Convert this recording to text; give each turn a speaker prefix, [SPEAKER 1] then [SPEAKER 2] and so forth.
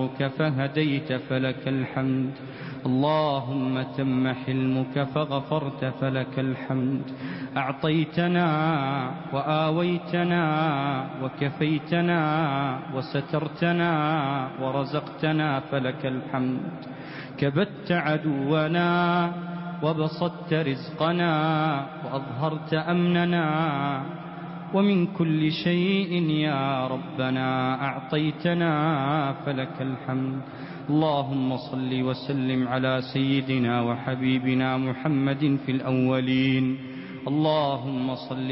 [SPEAKER 1] جورك فهديت فلك الحمد. اللهم تم حلمك فغفرت فلك الحمد. أعطيتنا وآويتنا وكفيتنا وسترتنا ورزقتنا فلك الحمد. كبت عدونا وبسطت رزقنا وأظهرت أمننا، ومن كل شيء يا ربنا أعطيتنا فلك الحمد. اللهم صل وسلم على سيدنا وحبيبنا محمد في الأولين. اللهم صل